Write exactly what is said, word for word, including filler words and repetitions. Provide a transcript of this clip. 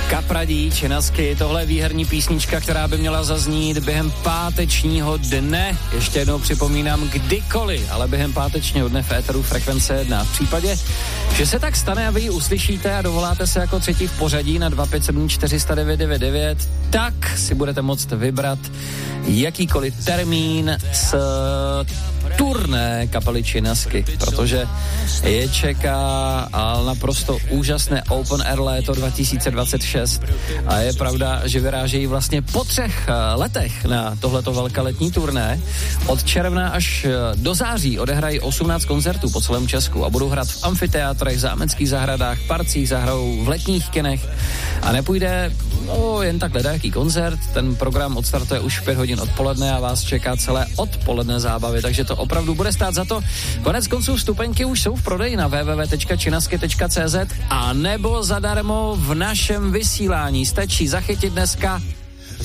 Kapradí, Činasky, tohle je výherní písnička, která by měla zaznít během pátečního dne. Ještě jednou připomínám, kdykoliv, ale během pátečního dne v éteru Frekvence jedna. V případě, že se tak stane a vy ji uslyšíte a dovoláte se jako třetí v pořadí na dva pět sedm čtyři nula devět devět devět, tak si budete moct vybrat jakýkoliv termín s turné kapely Činasky, protože je čeká ale naprosto úžasné Open Air léto dva tisíce dvacet šest a je pravda, že vyrážejí vlastně po třech letech na tohleto velkoletní turné. Od června až do září odehrají osmnáct koncertů po celém Česku a budou hrát v amfiteátrech, zámeckých zahradách, parcích, zahrajou v letních kinech a nepůjde no, jen tak ledajaký koncert, ten program odstartuje už v pět hodin odpoledne a vás čeká celé odpoledne zábavy, takže to opravdu bude stát za to. Konec konců vstupenky už jsou v prodeji na w w w tečka činasky tečka cé zet a nebo zadarmo v našem vysílání. Stačí zachytit dneska